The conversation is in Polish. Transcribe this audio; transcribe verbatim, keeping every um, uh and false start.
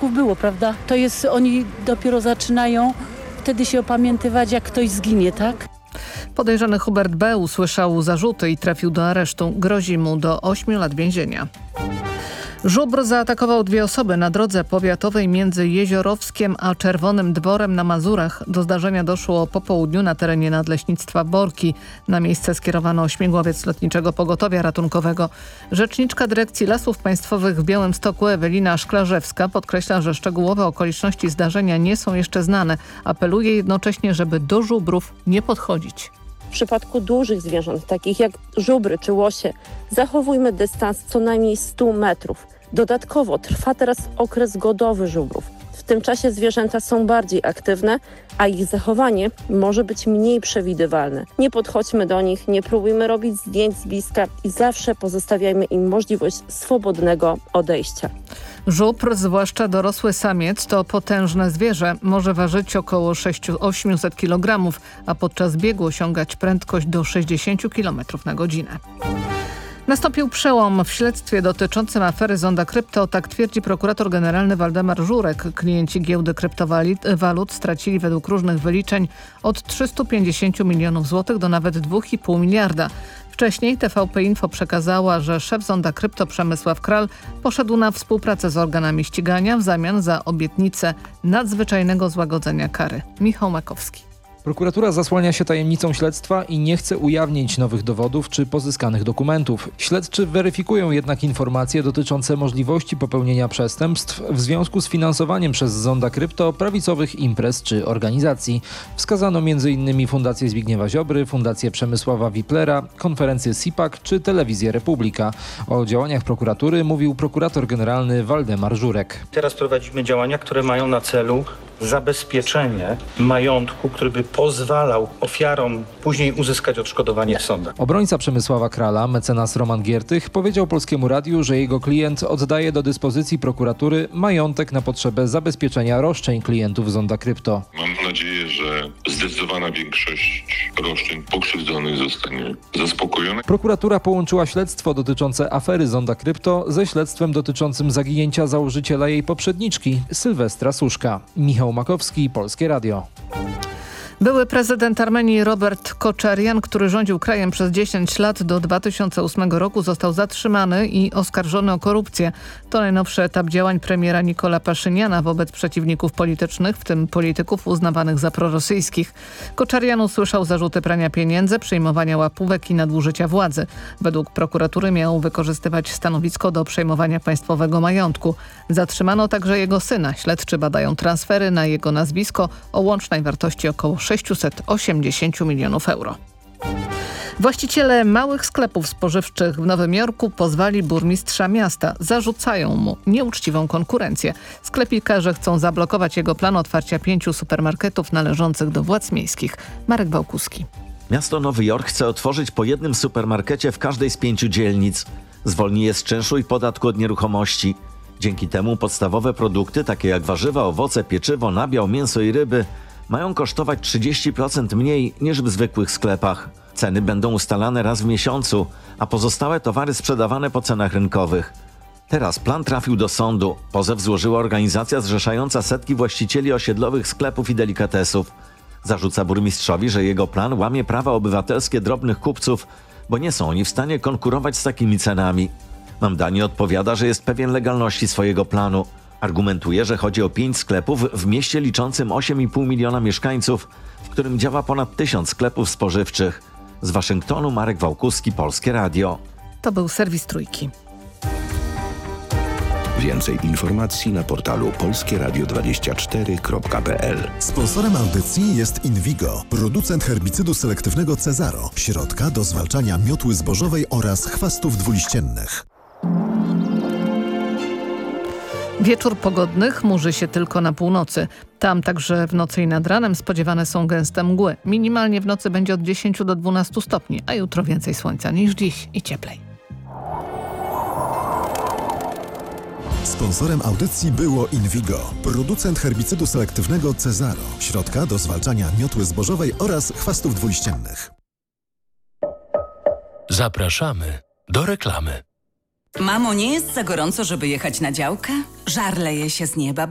przypadków było, prawda? To jest, oni dopiero zaczynają wtedy się opamiętywać, jak ktoś zginie, tak? Podejrzany Hubert B. usłyszał zarzuty i trafił do aresztu. Grozi mu do ośmiu lat więzienia. Żubr zaatakował dwie osoby na drodze powiatowej między Jeziorowskiem a Czerwonym Dworem na Mazurach. Do zdarzenia doszło po południu na terenie Nadleśnictwa Borki. Na miejsce skierowano śmigłowiec Lotniczego Pogotowia Ratunkowego. Rzeczniczka Dyrekcji Lasów Państwowych w Białymstoku Ewelina Szklarzewska podkreśla, że szczegółowe okoliczności zdarzenia nie są jeszcze znane. Apeluje jednocześnie, żeby do żubrów nie podchodzić. W przypadku dużych zwierząt, takich jak żubry czy łosie, zachowujmy dystans co najmniej stu metrów. Dodatkowo trwa teraz okres godowy żubrów. W tym czasie zwierzęta są bardziej aktywne, a ich zachowanie może być mniej przewidywalne. Nie podchodźmy do nich, nie próbujmy robić zdjęć z bliska i zawsze pozostawiajmy im możliwość swobodnego odejścia. Żubr, zwłaszcza dorosły samiec, to potężne zwierzę. Może ważyć około sześćset do ośmiuset kilogramów, a podczas biegu osiągać prędkość do sześćdziesięciu kilometrów na godzinę. Nastąpił przełom w śledztwie dotyczącym afery Zonda Krypto, tak twierdzi prokurator generalny Waldemar Żurek. Klienci giełdy kryptowalut stracili według różnych wyliczeń od trzystu pięćdziesięciu milionów złotych do nawet dwóch i pół miliarda. Wcześniej T V P Info przekazała, że szef Zonda Krypto Przemysław Kral poszedł na współpracę z organami ścigania w zamian za obietnicę nadzwyczajnego złagodzenia kary. Michał Makowski. Prokuratura zasłania się tajemnicą śledztwa i nie chce ujawnić nowych dowodów czy pozyskanych dokumentów. Śledczy weryfikują jednak informacje dotyczące możliwości popełnienia przestępstw w związku z finansowaniem przez Zonda Krypto prawicowych imprez czy organizacji. Wskazano między innymi Fundację Zbigniewa Ziobry, Fundację Przemysława Wiplera, konferencję S I P A K czy Telewizję Republika. O działaniach prokuratury mówił prokurator generalny Waldemar Żurek. Teraz prowadzimy działania, które mają na celu zabezpieczenie majątku, który by pozwalał ofiarom później uzyskać odszkodowanie w sądach. Obrońca Przemysława Krala, mecenas Roman Giertych, powiedział Polskiemu Radiu, że jego klient oddaje do dyspozycji prokuratury majątek na potrzebę zabezpieczenia roszczeń klientów Zonda Krypto. Mam nadzieję, że zdecydowana większość roszczeń pokrzywdzonych zostanie zaspokojona. Prokuratura połączyła śledztwo dotyczące afery Zonda Krypto ze śledztwem dotyczącym zaginięcia założyciela jej poprzedniczki, Sylwestra Suszka. Michał Makowski, Polskie Radio. Były prezydent Armenii Robert Koczarian, który rządził krajem przez dziesięć lat do dwa tysiące ósmego roku, został zatrzymany i oskarżony o korupcję. To najnowszy etap działań premiera Nikola Paszyniana wobec przeciwników politycznych, w tym polityków uznawanych za prorosyjskich. Koczarian usłyszał zarzuty prania pieniędzy, przyjmowania łapówek i nadużycia władzy. Według prokuratury miał wykorzystywać stanowisko do przejmowania państwowego majątku. Zatrzymano także jego syna. Śledczy badają transfery na jego nazwisko o łącznej wartości około sześćset osiemdziesiąt milionów euro. Właściciele małych sklepów spożywczych w Nowym Jorku pozwali burmistrza miasta. Zarzucają mu nieuczciwą konkurencję. Sklepikarze chcą zablokować jego plan otwarcia pięciu supermarketów należących do władz miejskich. Marek Bałkuski. Miasto Nowy Jork chce otworzyć po jednym supermarkecie w każdej z pięciu dzielnic. Zwolni je z czynszu i podatku od nieruchomości. Dzięki temu podstawowe produkty, takie jak warzywa, owoce, pieczywo, nabiał, mięso i ryby, mają kosztować trzydzieści procent mniej niż w zwykłych sklepach. Ceny będą ustalane raz w miesiącu, a pozostałe towary sprzedawane po cenach rynkowych. Teraz plan trafił do sądu. Pozew złożyła organizacja zrzeszająca setki właścicieli osiedlowych sklepów i delikatesów. Zarzuca burmistrzowi, że jego plan łamie prawa obywatelskie drobnych kupców, bo nie są oni w stanie konkurować z takimi cenami. Mamdani odpowiada, że jest pewien legalności swojego planu. Argumentuje, że chodzi o pięć sklepów w mieście liczącym osiem i pół miliona mieszkańców, w którym działa ponad tysiąc sklepów spożywczych. Z Waszyngtonu Marek Wałkuski, Polskie Radio. To był serwis Trójki. Więcej informacji na portalu polskie radio dwadzieścia cztery kropka p l. Sponsorem audycji jest Invigo, producent herbicydu selektywnego Cezaro, środka do zwalczania miotły zbożowej oraz chwastów dwuliściennych. Wieczór pogodny, chmurzy się tylko na północy. Tam także w nocy i nad ranem spodziewane są gęste mgły. Minimalnie w nocy będzie od dziesięciu do dwunastu stopni, a jutro więcej słońca niż dziś i cieplej. Sponsorem audycji było Invigo, producent herbicydu selektywnego Cezaro, środka do zwalczania miotły zbożowej oraz chwastów dwuliściennych. Zapraszamy do reklamy. Mamo, nie jest za gorąco, żeby jechać na działkę? Żar leje się z nieba.